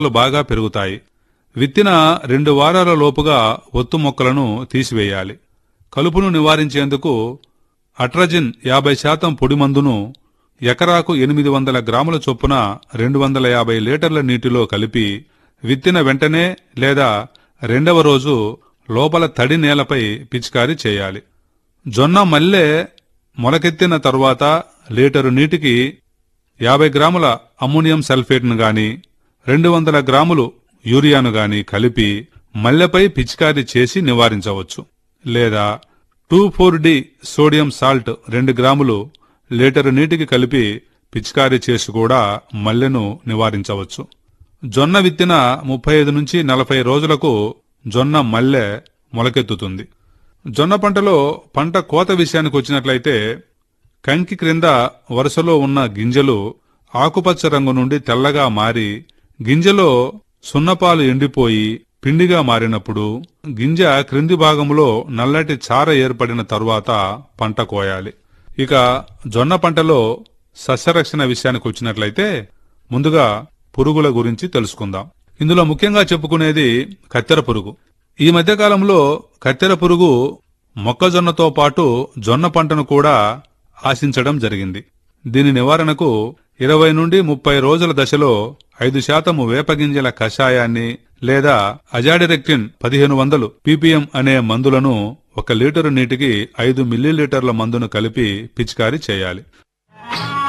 బాగా పెరుగుతాయి. విత్తిన 2 వారాల లోపుగా ఒత్తు మొక్కలను తీసివేయాలి. కలుపును నివారించేందుకు అట్రజిన్ 50% పొడి మందును ఎకరాకు 800 గ్రాముల చొప్పున 250 లీటర్ల నీటిలో కలిపి విత్తిన వెంటనే లేదా 2వ రోజు లోపల తడి నేలపై పిచికారీ చేయాలి. జొన్న మల్లె మొలకెత్తిన తరువాత లీటరు నీటికి 50 గ్రాముల అమ్మోనియం సల్ఫేట్ను గాని 200 గ్రాములు యూరియాను గాని కలిపి మల్లెపై పిచికారీ చేసి నివారించవచ్చు. లేదా 2,4-D సోడియం సాల్ట్ 2 గ్రాములు లీటరు నీటికి కలిపి పిచికారీ చేసి కూడా మల్లెను నివారించవచ్చు. జొన్న విత్తిన 35 నుంచి 40 రోజులకు జొన్న మల్లె మొలకెత్తుతుంది. జొన్న పంటలో పంట కోత విషయానికి వచ్చినట్లయితే కంకి క్రింద వరుసలో ఉన్న గింజలు ఆకుపచ్చ రంగు నుండి తెల్లగా మారి గింజలో సున్నపాలు ఎండిపోయి పిండిగా మారినప్పుడు గింజ క్రింది భాగంలో నల్లటి చార ఏర్పడిన తరువాత పంట కోయాలి. ఇక జొన్న పంటలో సస్యరక్షణ విషయానికి వచ్చినట్లయితే ముందుగా పురుగుల గురించి తెలుసుకుందాం. ఇందులో ముఖ్యంగా చెప్పుకునేది కత్తెర పురుగు. ఈ మధ్యకాలంలో కత్తెర పురుగు మొక్కజొన్నతో పాటు జొన్న పంటను కూడా ఆశించడం జరిగింది. దీని నివారణకు 20 నుండి 30 రోజుల దశలో 5% వేపగింజల కషాయాన్ని లేదా అజాడిరెక్టిన్ 1500 ppm అనే మందులను 1 లీటరు నీటికి 5 మిల్లీలీటర్ల మందును కలిపి పిచికారీ చేయాలి.